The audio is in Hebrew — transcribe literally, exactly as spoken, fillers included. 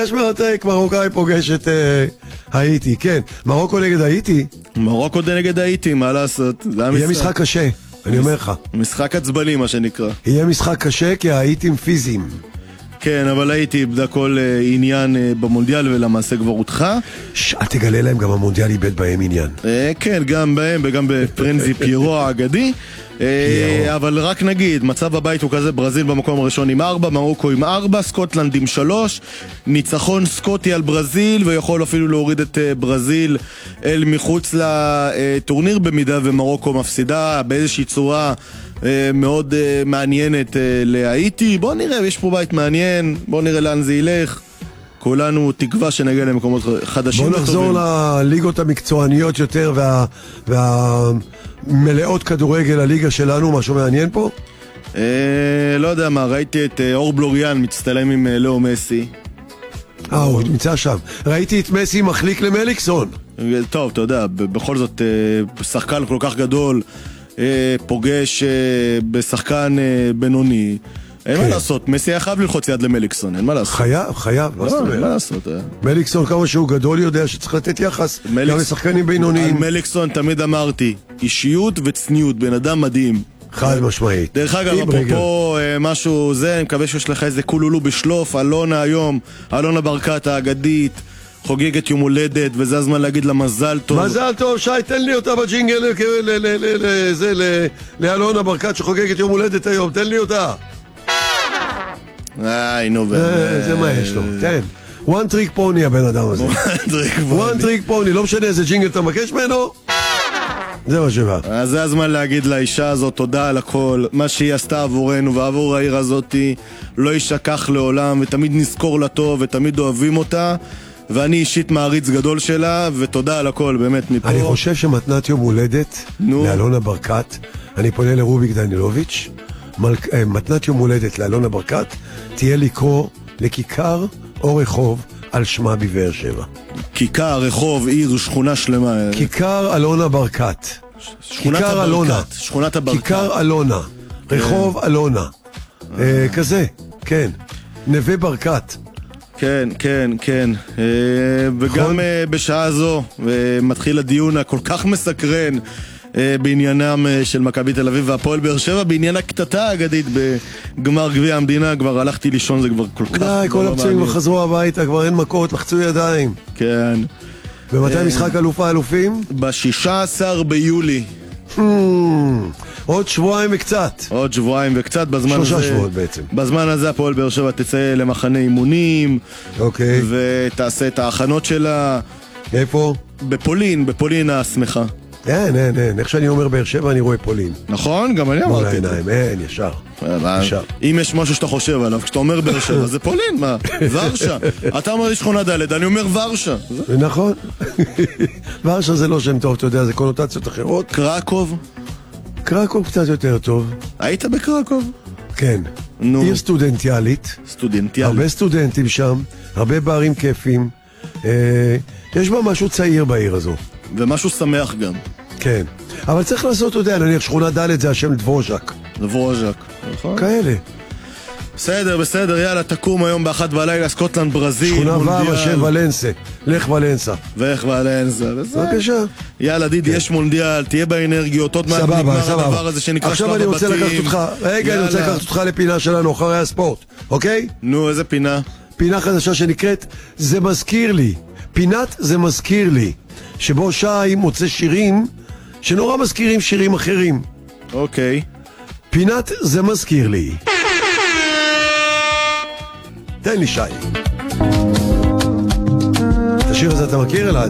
יש מרתק, מרוקאי פוגש את האיטי, כן. מרוקו נגד האיטי? מרוקו נגד האיטי, מה לעשות? יהיה משחק קשה, אני אומר לך. משחק עצבני, מה שנקרא. יהיה משחק קשה כי האיטים פיזיים. כן, אבל האיטי איבדה כל עניין במונדיאל ולמעשה כבר הודחה. אל תגלה להם, גם המונדיאל איבד בהם עניין. כן, גם בהם וגם בפרנזי פיירו האגדי. אבל רק נגיד, מצב הבית הוא כזה: ברזיל במקום הראשון עם ארבע, מרוקו עם ארבע, סקוטלנד עם שלוש, ניצחון סקוטי על ברזיל, ויכול אפילו להוריד את ברזיל אל מחוץ לטורניר במידה ומרוקו מפסידה באיזושהי צורה מאוד מעניינת להאיטי. בוא נראה, יש פה בית מעניין, בוא נראה לאן זה ילך. כולנו תקווה שנגיע למקומות חדשים. בוא נחזור לליגות המקצועניות יותר וה... והמלאות כדורגל, הליגה שלנו, משהו מעניין פה? אה, לא יודע מה, ראיתי את אור בלוריאן מצטלם עם לאו מסי. אה, הוא נמצא שם. ראיתי את מסי מחליק למליקסון. טוב, אתה יודע, בכל זאת שחקן כל כך גדול פוגש בשחקן בינוני. אין מה לעשות, מסי היה חייב ללחוץ יד למליקסון, אין מה לעשות. חייב, חייב, מה זאת אומרת? אין מה לעשות. מליקסון כמה שהוא גדול יודע שצריך לתת יחס גם לשחקנים בינוניים. על מליקסון תמיד אמרתי, אישיות וצניעות, בן אדם מדהים. חד משמעית. דרך אגב, אפרופו משהו זה, אני מקווה שיש לך איזה קולולו בשלוף. אלונה היום, אלונה ברקת האגדית, חוגגת יום הולדת, וזה הזמן להגיד לה מזל טוב. מזל טוב, שי, תן לי אותה בג'ינגל לאלונה ברקת שחוגגת יום הולדת היום, תן לי אותה. איי, נו, זה מה יש לו, תן. one trick pony הבן אדם הזה. one trick pony, לא משנה איזה ג'ינגל אתה מבקש ממנו, זה מה שבא. אז זה הזמן להגיד לאישה הזאת תודה על הכל. מה שהיא עשתה עבורנו ועבור העיר הזאת לא יישכח לעולם, ותמיד נזכור לה טוב ותמיד אוהבים אותה, ואני אישית מעריץ גדול שלה, ותודה על הכל, באמת מפה. אני חושב שמתנת יום הולדת לאלונה ברקת, אני פונה לרוביק דנילוביץ', מתנת יום הולדת לאלונה ברקת תהיה לקרוא לכיכר או רחוב על שמה בבאר שבע. כיכר, רחוב, עיר, שכונה שלמה. כיכר אלונה ברקת. כיכר אלונה. שכונת הברקת. כיכר אלונה. רחוב אלונה. כזה, כן. נווה ברקת. כן, כן, כן. וגם בשעה זו מתחיל הדיון הכל כך מסקרן בעניינם של מכבי תל אביב והפועל באר שבע, בעניין הקטטה האגדית בגמר גביע המדינה. כבר הלכתי לישון, זה כבר כל כך... די, כל הפצועים כבר חזרו הביתה, כבר אין מכות, לחצו ידיים. כן. ומתי משחק אלופה אלופים? ב-שישה עשר ביולי. עוד שבועיים וקצת. עוד שבועיים וקצת. שלושה שבועות בעצם. בזמן הזה הפועל באר שבע תצא למחנה אימונים. אוקיי. ותעשה את ההכנות שלה. איפה? בפולין, בפולין השמחה. אין, אין, אין. איך שאני אומר באר שבע, אני רואה פולין. נכון, גם אני אמרתי את זה. אין, ישר. ישר. אם יש משהו שאתה חושב עליו, כשאתה אומר באר שבע, זה פולין, מה? ורשה. אתה אומר לי שכונה ד', אני אומר ורשה. נכון. ורשה זה לא שם טוב, אתה יודע, זה קונוטציות אחרות. קרקוב? קרקוב קצת יותר טוב. היית בקרקוב? כן. עיר סטודנטיאלית. סטודנטיאלית. הרבה סטודנטים שם, הרבה בערים כיפים. יש בה משהו צעיר בעיר הזו. ומשהו שמח גם. כן. אבל צריך לעשות, אתה יודע, נניח שכונה ד' זה השם דבוז'ק. דבוז'ק, נכון? כאלה. בסדר, בסדר, יאללה, תקום היום באחת בלילה, סקוטלנד, ברזיל, שכונה ו' השם ולנסה. לך ולנסה. ואיך ולנסה. בבקשה. יאללה, דידי, יש מונדיאל, תהיה באנרגיות, עוד מעט נגמר הדבר הזה שנקרא שלב הבתים. עכשיו אני רוצה לקחת אותך, רגע, אני רוצה לקחת אותך לפינה שלנו אחרי הספורט, אוקיי? נו, איזה פינה? פינה חדשה שנקראת זה מזכיר לי. פינת זה מזכיר לי. שבו שי מוצא שירים שנורא מזכירים שירים אחרים. אוקיי. פינת זה מזכיר לי. תן לי שי. את השיר הזה אתה מכיר אלעד?